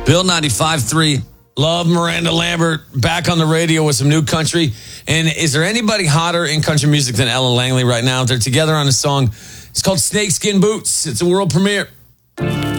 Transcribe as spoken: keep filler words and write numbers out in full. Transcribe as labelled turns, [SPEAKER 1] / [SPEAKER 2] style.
[SPEAKER 1] Bill ninety-five three. Love Miranda Lambert back on the radio with some new country. And is there anybody hotter in country music than Ellen Langley right now? They're together on a song. It's called Snakeskin Boots. It's a world premiere.